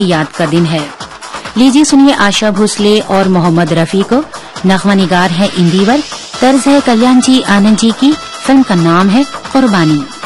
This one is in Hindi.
याद का दिन है। लीजिए सुनिए आशा भोसले और मोहम्मद रफी को। नगमा निगार है इंदिवर, तर्ज है कल्याण जी आनंद जी की। फिल्म का नाम है कुर्बानी।